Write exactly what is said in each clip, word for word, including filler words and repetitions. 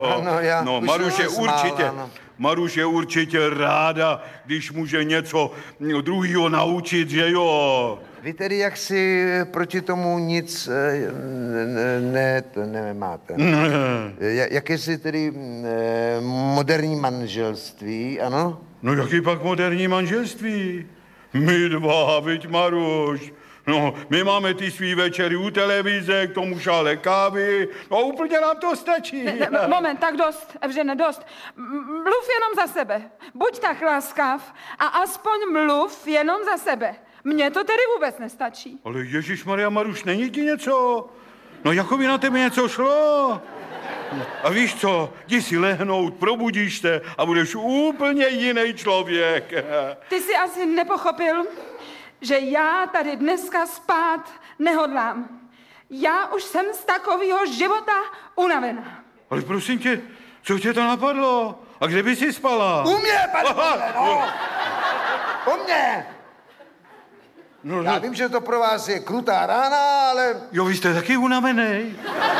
Ano, já no, už Maruš je smál, určitě, ano. Maruš je určitě ráda, když může něco druhýho naučit, že jo? Vy tedy jaksi proti tomu nic eh, ne, ne, to nemáte. Ja- Jakési tedy eh, moderní manželství, ano? No jaký pak moderní manželství? My dva, viď Maruš. No, my máme ty svý večery u televize, k tomu šále kávy. No úplně nám to stačí. Ne, ne, moment, tak dost, Evžene, dost. M- Mluv jenom za sebe. Buď tak láskav a aspoň mluv jenom za sebe. Mně to tedy vůbec nestačí. Ale Ježišmarja, Maruš, není ti něco? No jako by na tebe něco šlo. A víš co, jdi si lehnout, probudíš se a budeš úplně jiný člověk. Ty jsi asi nepochopil, že já tady dneska spát nehodlám. Já už jsem z takového života unavená. Ale prosím tě, co tě to napadlo? A kde by si spala? U mě, pane Bože, no! U mě! No, Já no. vím, že to pro vás je krutá rána, ale... Jo, vy jste taky unavený.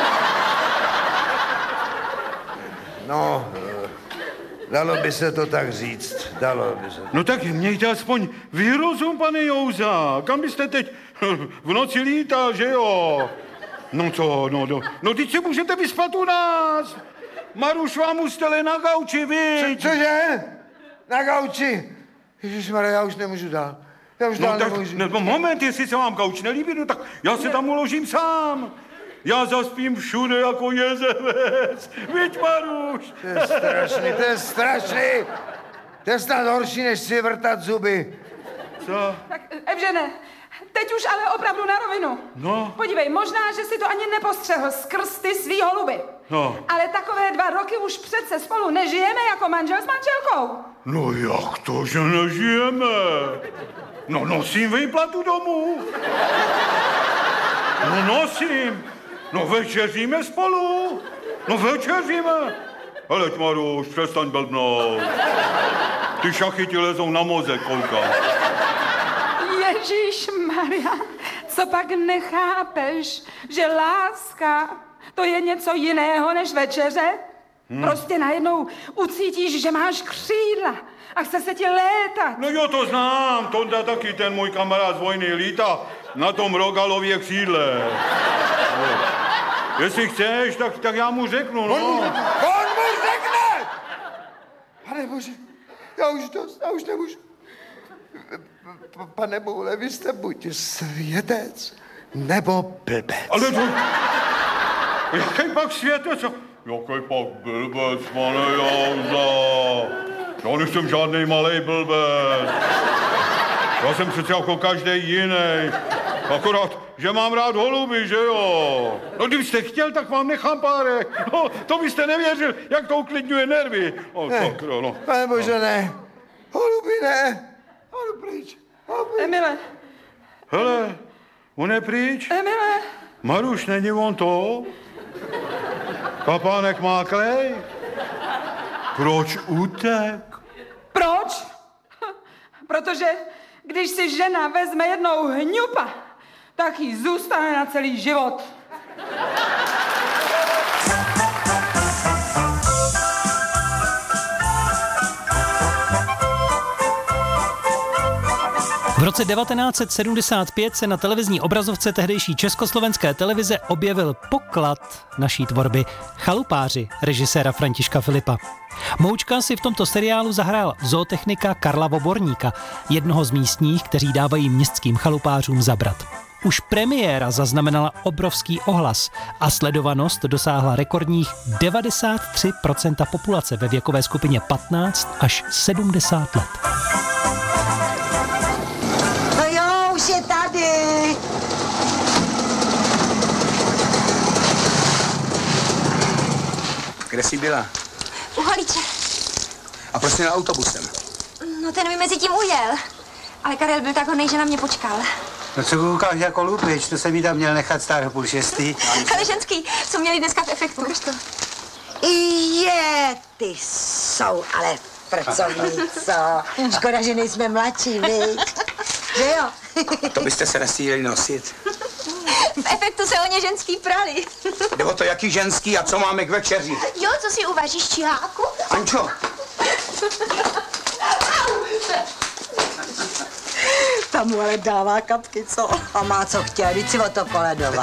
No, eh, dalo by se to tak říct, dalo by se to. No tak mějte aspoň výrozum, pane Jouza. Kam byste teď v noci lítal, že jo? No co, no, no, no teď se můžete vyspat u nás. Maruš vám ustele na gauči, viď? Co, cože? Na gauči? Ježišmarja, já už nemůžu dál. Já už No dál tak, nemůžu. no, moment, jestli se vám gauč nelíbí, no tak já se tam uložím sám. Já zaspím všude jako jezevec. Viď, Maruš? To je strašný, to je strašný. To je snad horší, než si vrtat zuby. Co? Tak, Evžene, teď už ale opravdu na rovinu. No. Podívej, možná, že si to ani nepostřehl skrz ty svý holuby. No. Ale takové dva roky už přece spolu nežijeme jako manžel s manželkou. No jak to, že nežijeme? No nosím výplatu domů. No nosím. No večeříme spolu. No večeříme. Hele, Maruš, přestaň blbnout. Ty šachy ti lezou na mozek, koukám. Ježíš Maria, co pak nechápeš, že láska to je něco jiného než večeře? Hmm. Prostě najednou ucítíš, že máš křídla a chce se ti létat. No jo, to znám. Tonda taky ten můj kamarád z vojny lítá na tom Rogalově křídle. No. Jestli chceš, tak, tak já mu řeknu, no. On mu, on mu řekne! Pane Bože, já už dost, já už nemůžu. P- Pane Boule, vy jste buď světec, nebo blbec. Ale to... Jaký pak světec? Jaký pak blbec, pane Jouza? Já nejsem žádnej malej blbec. Já jsem přece jako každý jiný. Akorát, že mám rád holuby, že jo? No, kdybyste chtěl, tak vám nechám párek. No, to byste nevěřil, jak to uklidňuje nervy. O, Ne, sakra, no. Pane Bože, ne. Holuby ne. Holuby pryč. Holuby. Emile, Hele, on je pryč. Emile. Maruš, není on to? Kapánek má klej? Proč utek? Proč? Protože když si žena vezme jednou hňupa, tak jí zůstane na celý život. V roce devatenáct set sedmdesát pět se na televizní obrazovce tehdejší československé televize objevil poklad naší tvorby Chalupáři režiséra Františka Filipa. Moučka si v tomto seriálu zahrál zootechnika Karla Voborníka, jednoho z místních, kteří dávají městským chalupářům zabrat. Už premiéra zaznamenala obrovský ohlas a sledovanost dosáhla rekordních devadesát tři procent populace ve věkové skupině patnáct až sedmdesát let. No jo, už je tady. Kde jsi byla? U Holíče. A proč jsi na autobusem? No ten mi mezi tím ujel. Ale Karel byl tak hodnej, že na mě počkal. No co koukáš jako lupič, to jsem mi tam měl nechat stát o půl šestý. Ale ženský, co měli dneska v efektu. Ukaž to. Je, ty jsou ale pracovní, co? Škoda, že nejsme mladší, viď? Že jo? To byste se nestíhali nosit. V efektu se o ně ženský prali. Nebo to jaký ženský a co máme k večeři? Jo, co si uvaříš, čiháku? Ančo, Ta mu ale dává kapky, co? A má co chtěl, víc si o to koledoval.